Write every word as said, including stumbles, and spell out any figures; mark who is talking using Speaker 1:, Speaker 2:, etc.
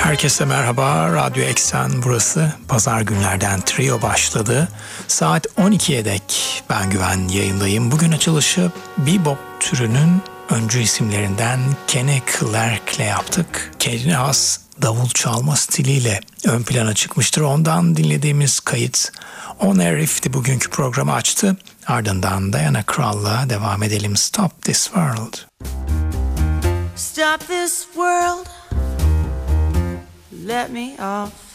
Speaker 1: Herkese merhaba, Radyo Eksen burası. Pazar günlerden Trio başladı. Saat on ikiye dek ben Güven yayındayım. Bugün açılışı bebop türünün öncü isimlerinden Kenny Clarke'le yaptık. Kendine has davul çalma stiliyle ön plana çıkmıştır. Ondan dinlediğimiz kayıt On Air If'ti, bugünkü programı açtı. Ardından Diana Krall'la devam edelim. Stop This World.
Speaker 2: Stop this world, let me off.